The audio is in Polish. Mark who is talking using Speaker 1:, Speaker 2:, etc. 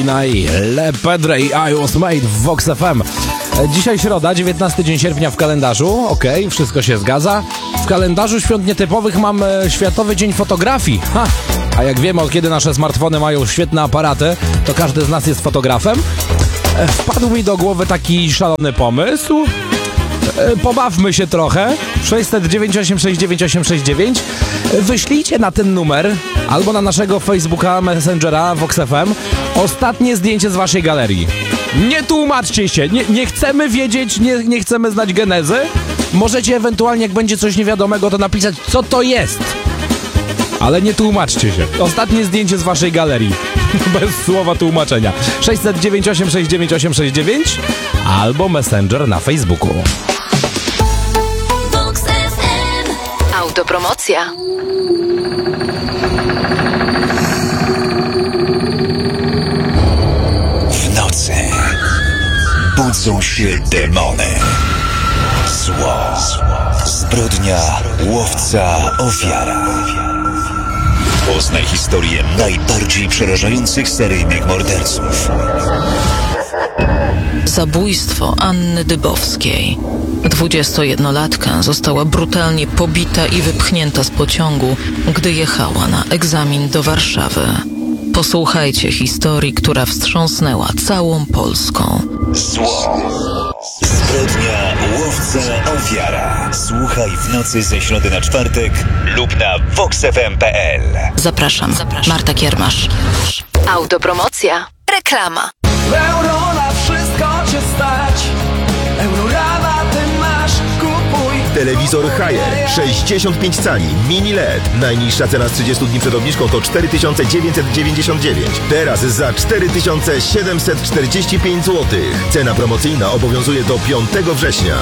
Speaker 1: Molina i Le Pedre i I Was Made w Vox FM. Dzisiaj środa, 19 dzień sierpnia w kalendarzu. Okej, wszystko się zgadza. W kalendarzu świąt nietypowych mam Światowy Dzień Fotografii. A jak wiemy, od kiedy nasze smartfony mają świetne aparaty, to każdy z nas jest fotografem. Wpadł mi do głowy taki szalony pomysł. Pobawmy się trochę. 609 869 869. Wyślijcie na ten numer albo na naszego Facebooka, Messengera, Vox FM ostatnie zdjęcie z waszej galerii. Nie tłumaczcie się, nie chcemy wiedzieć, nie chcemy znać genezy. Możecie ewentualnie, jak będzie coś niewiadomego, to napisać, co to jest. Ale nie tłumaczcie się. Ostatnie zdjęcie z waszej galerii. Bez słowa tłumaczenia. 609 869 869 albo Messenger na Facebooku.
Speaker 2: Autopromocja.
Speaker 3: W nocy budzą się demony. Zło, zbrodnia, łowca, ofiara. Poznaj historię najbardziej przerażających seryjnych morderców.
Speaker 4: Zabójstwo Anny Dybowskiej. 21-latka została brutalnie pobita i wypchnięta z pociągu, gdy jechała na egzamin do Warszawy. Posłuchajcie historii, która wstrząsnęła całą Polską.
Speaker 3: Zło, zbrodnia, łowca, ofiara. Słuchaj w nocy ze środy na czwartek lub na voxfm.pl.
Speaker 4: Zapraszam. Marta Kiermasz.
Speaker 2: Autopromocja. Reklama.
Speaker 5: Euro na wszystko cię stać. Eurorama ty masz, kupuj.
Speaker 6: Telewizor Haier 65 cali, mini LED. Najniższa cena z 30 dni przed obniżką to 4999. Teraz za 4745 zł. Cena promocyjna obowiązuje do 5 września.